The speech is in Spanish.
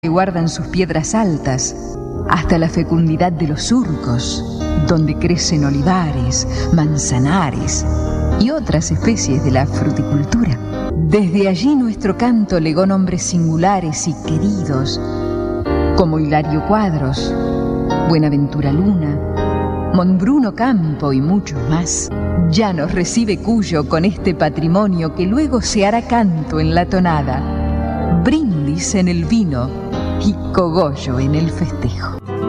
que guardan sus piedras altas, hasta la fecundidad de los surcos, donde crecen olivares, manzanares y otras especies de la fruticultura. Desde allí nuestro canto legó nombres singulares y queridos, como Hilario Cuadros, Buenaventura Luna, Monbruno Campo y muchos más. Ya nos recibe Cuyo con este patrimonio que luego se hará canto en la tonada, brindis en el vino y cogollo en el festejo.